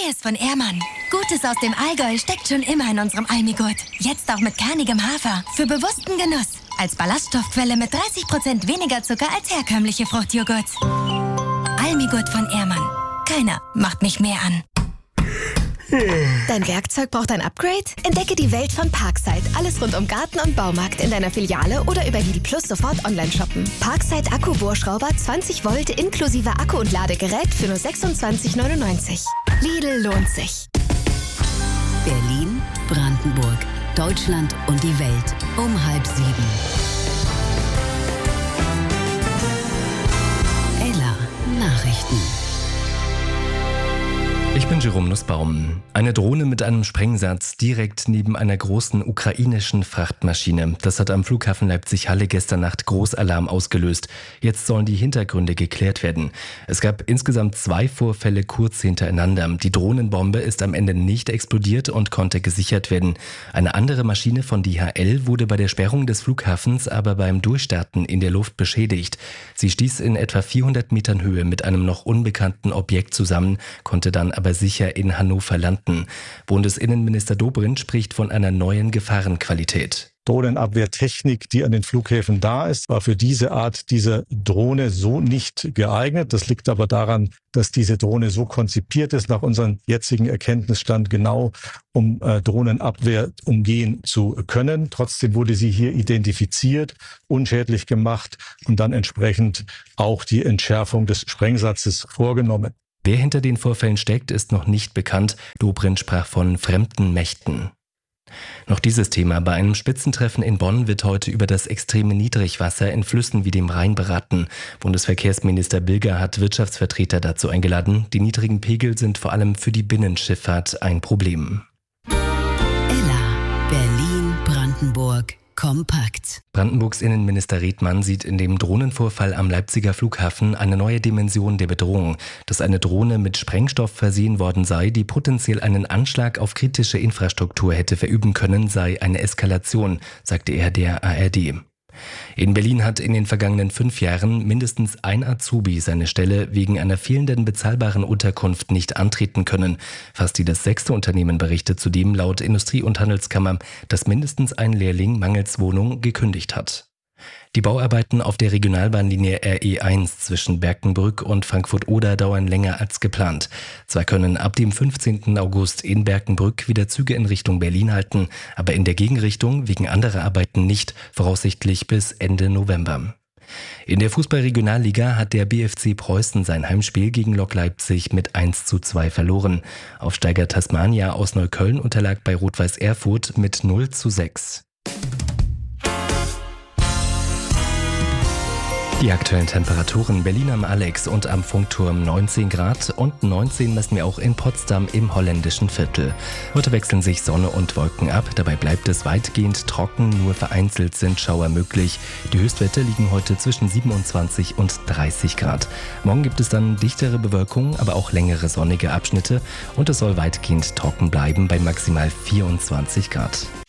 Neues von Ehrmann. Gutes aus dem Allgäu steckt schon immer in unserem Almigurt. Jetzt auch mit kernigem Hafer. Für bewussten Genuss. Als Ballaststoffquelle mit 30% weniger Zucker als herkömmliche Fruchtjoghurt. Almigurt von Ehrmann. Keiner macht mich mehr an. Dein Werkzeug braucht ein Upgrade? Entdecke die Welt von Parkside. Alles rund um Garten und Baumarkt in deiner Filiale oder über Lidl Plus sofort online shoppen. Parkside Akkubohrschrauber 20 Volt inklusive Akku und Ladegerät für nur 26,99. Lidl lohnt sich. Berlin, Brandenburg, Deutschland und die Welt um 6:30. Ella Nachrichten. Ich bin Jerome Nussbaum. Eine Drohne mit einem Sprengsatz direkt neben einer großen ukrainischen Frachtmaschine. Das hat am Flughafen Leipzig-Halle gestern Nacht Großalarm ausgelöst. Jetzt sollen die Hintergründe geklärt werden. Es gab insgesamt 2 Vorfälle kurz hintereinander. Die Drohnenbombe ist am Ende nicht explodiert und konnte gesichert werden. Eine andere Maschine von DHL wurde bei der Sperrung des Flughafens aber beim Durchstarten in der Luft beschädigt. Sie stieß in etwa 400 Metern Höhe mit einem noch unbekannten Objekt zusammen, konnte dann aber sicher in Hannover landen. Bundesinnenminister Dobrindt spricht von einer neuen Gefahrenqualität. Drohnenabwehrtechnik, die an den Flughäfen da ist, war für diese Art dieser Drohne so nicht geeignet. Das liegt aber daran, dass diese Drohne so konzipiert ist, nach unserem jetzigen Erkenntnisstand genau, um Drohnenabwehr umgehen zu können. Trotzdem wurde sie hier identifiziert, unschädlich gemacht und dann entsprechend auch die Entschärfung des Sprengsatzes vorgenommen. Wer hinter den Vorfällen steckt, ist noch nicht bekannt. Dobrindt sprach von fremden Mächten. Noch dieses Thema. Bei einem Spitzentreffen in Bonn wird heute über das extreme Niedrigwasser in Flüssen wie dem Rhein beraten. Bundesverkehrsminister Bilger hat Wirtschaftsvertreter dazu eingeladen. Die niedrigen Pegel sind vor allem für die Binnenschifffahrt ein Problem. Ella, Berlin, Brandenburg. Kompakt. Brandenburgs Innenminister Redmann sieht in dem Drohnenvorfall am Leipziger Flughafen eine neue Dimension der Bedrohung. Dass eine Drohne mit Sprengstoff versehen worden sei, die potenziell einen Anschlag auf kritische Infrastruktur hätte verüben können, sei eine Eskalation, sagte er der ARD. In Berlin hat in den vergangenen 5 Jahren mindestens ein Azubi seine Stelle wegen einer fehlenden bezahlbaren Unterkunft nicht antreten können. Fast jedes 6. Unternehmen berichtet zudem laut Industrie- und Handelskammer, dass mindestens ein Lehrling mangels Wohnung gekündigt hat. Die Bauarbeiten auf der Regionalbahnlinie RE1 zwischen Berkenbrück und Frankfurt-Oder dauern länger als geplant. Zwar können ab dem 15. August in Berkenbrück wieder Züge in Richtung Berlin halten, aber in der Gegenrichtung wegen anderer Arbeiten nicht, voraussichtlich bis Ende November. In der Fußball-Regionalliga hat der BFC Preußen sein Heimspiel gegen Lok Leipzig mit 1:2 verloren. Aufsteiger Tasmania aus Neukölln unterlag bei Rot-Weiß Erfurt mit 0:6. Die aktuellen Temperaturen: Berlin am Alex und am Funkturm 19 Grad und 19 messen wir auch in Potsdam im holländischen Viertel. Heute wechseln sich Sonne und Wolken ab, dabei bleibt es weitgehend trocken, nur vereinzelt sind Schauer möglich. Die Höchstwerte liegen heute zwischen 27 und 30 Grad. Morgen gibt es dann dichtere Bewölkung, aber auch längere sonnige Abschnitte und es soll weitgehend trocken bleiben bei maximal 24 Grad.